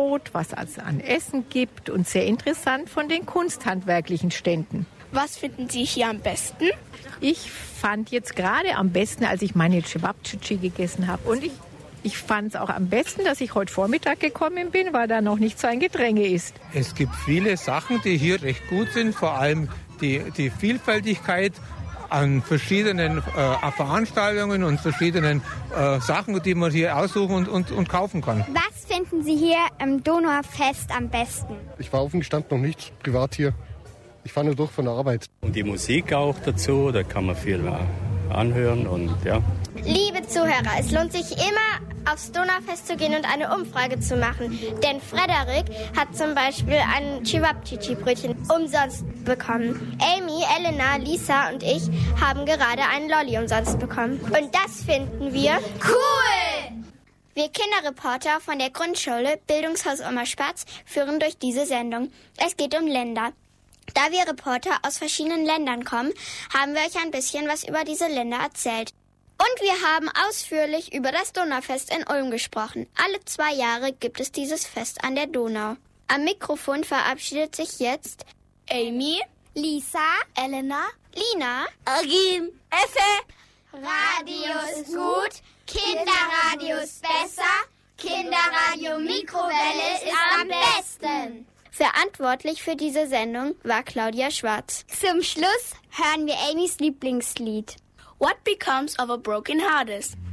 Angebot, was es an Essen gibt und sehr interessant von den kunsthandwerklichen Ständen. Was finden Sie hier am besten? Ich fand jetzt gerade am besten, als ich meine Cevapcici gegessen habe. Und ich fand es auch am besten, dass ich heute Vormittag gekommen bin, weil da noch nicht so ein Gedränge ist. Es gibt viele Sachen, die hier recht gut sind, vor allem die Vielfältigkeit an verschiedenen Veranstaltungen und verschiedenen Sachen, die man hier aussuchen und kaufen kann. Was finden Sie hier im Donaufest am besten? Ich war auf dem Stand noch nicht privat hier. Ich fahre nur durch von der Arbeit. Und die Musik auch dazu, da kann man viel anhören und ja. Liebe Zuhörer, es lohnt sich immer aufs Donaufest zu gehen und eine Umfrage zu machen. Denn Frederik hat zum Beispiel ein Cevapcici-Brötchen umsonst bekommen. Amy, Elena, Lisa und ich haben gerade einen Lolli umsonst bekommen. Und das finden wir cool! Wir Kinderreporter von der Grundschule Bildungshaus Omerspatz führen durch diese Sendung. Es geht um Länder. Da wir Reporter aus verschiedenen Ländern kommen, haben wir euch ein bisschen was über diese Länder erzählt. Und wir haben ausführlich über das Donaufest in Ulm gesprochen. Alle 2 Jahre gibt es dieses Fest an der Donau. Am Mikrofon verabschiedet sich jetzt Amy, Lisa, Elena, Lina, Agim, Effe. Radio ist gut, Kinderradio ist besser, Kinderradio Mikrowelle ist am besten. Verantwortlich für diese Sendung war Claudia Schwarz. Zum Schluss hören wir Amys Lieblingslied. What becomes of a broken heart is?